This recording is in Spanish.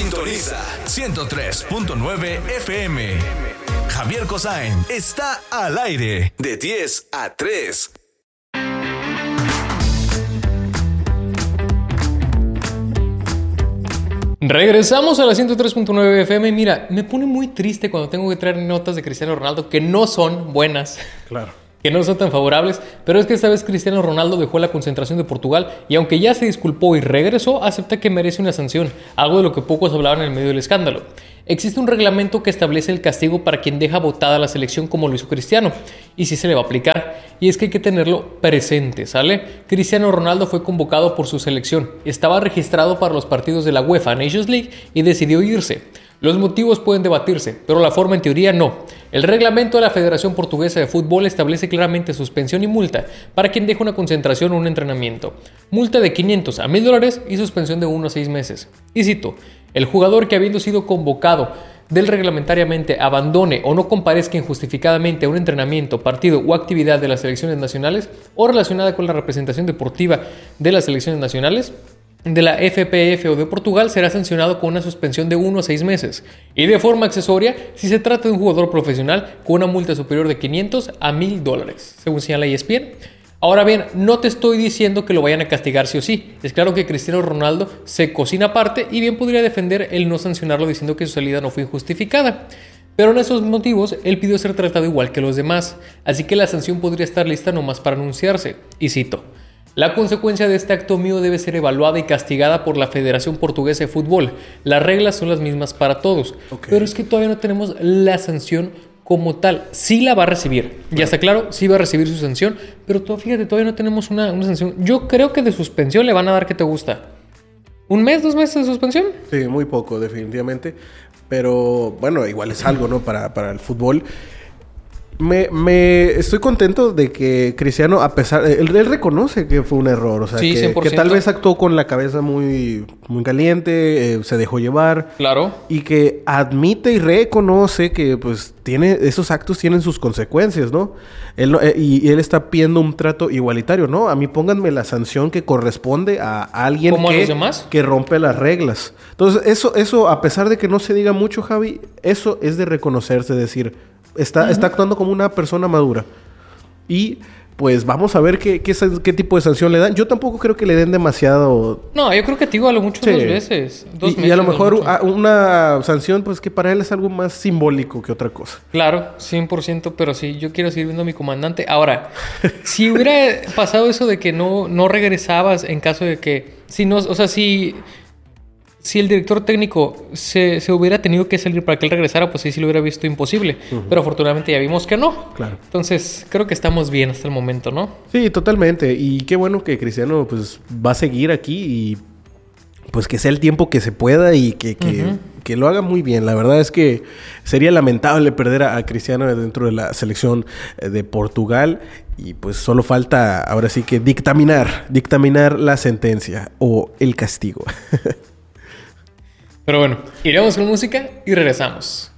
Sintoniza 103.9 FM. Javier Cosain está al aire de 10 a 3. Regresamos a la 103.9 FM. Mira, me pone muy triste cuando tengo que traer notas de Cristiano Ronaldo que no son buenas. Claro. Que no son tan favorables, pero es que esta vez Cristiano Ronaldo dejó la concentración de Portugal y aunque ya se disculpó y regresó, acepta que merece una sanción, algo de lo que pocos hablaban en el medio del escándalo. Existe un reglamento que establece el castigo para quien deja votada la selección como lo hizo Cristiano, y sí se le va a aplicar, y es que hay que tenerlo presente, ¿sale? Cristiano Ronaldo fue convocado por su selección, estaba registrado para los partidos de la UEFA Nations League y decidió irse. Los motivos pueden debatirse, pero la forma en teoría no. El reglamento de la Federación Portuguesa de Fútbol establece claramente suspensión y multa para quien deja una concentración o un entrenamiento. Multa de $500 a $1,000 y suspensión de 1 a 6 meses. Y cito, el jugador que habiendo sido convocado del reglamentariamente abandone o no comparezca injustificadamente a un entrenamiento, partido o actividad de las selecciones nacionales o relacionada con la representación deportiva de las selecciones nacionales, de la FPF o de Portugal será sancionado con una suspensión de 1 a 6 meses y de forma accesoria si se trata de un jugador profesional con una multa superior de $500 a $1,000, según señala ESPN. Ahora bien, no te estoy diciendo que lo vayan a castigar sí o sí. Es claro que Cristiano Ronaldo se cocina aparte y bien podría defender el no sancionarlo diciendo que su salida no fue injustificada. Pero en esos motivos, él pidió ser tratado igual que los demás, así que la sanción podría estar lista nomás para anunciarse. Y cito, la consecuencia de este acto mío debe ser evaluada y castigada por la Federación Portuguesa de Fútbol. Las reglas son las mismas para todos. Okay. Pero es que todavía no tenemos la sanción como tal. Sí la va a recibir. Claro. Ya está claro, sí va a recibir su sanción. Pero fíjate, todavía no tenemos una sanción. Yo creo que de suspensión le van a dar, ¿qué te gusta? ¿1 mes, 2 meses de suspensión? Sí, muy poco, definitivamente. Pero bueno, igual es algo, ¿no? Para el fútbol. Me estoy contento de que Cristiano, a pesar... Él reconoce que fue un error. O sea, sí, que tal vez actuó con la cabeza muy caliente, se dejó llevar. Claro. Y que admite y reconoce que, pues, esos actos tienen sus consecuencias, ¿no? Y él está pidiendo un trato igualitario, ¿no? A mí pónganme la sanción que corresponde a alguien ¿como a los demás? Que rompe las reglas. Entonces, eso, a pesar de que no se diga mucho, Javi, eso es de reconocerse, decir... Está actuando como una persona madura. Y pues vamos a ver qué tipo de sanción le dan. Yo tampoco creo que le den demasiado. No, yo creo que te digo a lo mucho 2 veces. 2 meses. Y a lo mejor una sanción, pues que para él es algo más simbólico que otra cosa. Claro, 100%, pero sí, yo quiero seguir viendo a mi comandante. Ahora, si hubiera pasado eso de que no regresabas en caso de que... Si el director técnico se hubiera tenido que salir para que él regresara, pues sí lo hubiera visto imposible. Pero afortunadamente ya vimos que no. Claro. Entonces, creo que estamos bien hasta el momento, ¿no? Sí, totalmente. Y qué bueno que Cristiano pues va a seguir aquí y pues que sea el tiempo que se pueda y que lo haga muy bien. La verdad es que sería lamentable perder a Cristiano dentro de la selección de Portugal. Y pues solo falta ahora sí que dictaminar la sentencia o el castigo. Pero bueno, iremos con música y regresamos.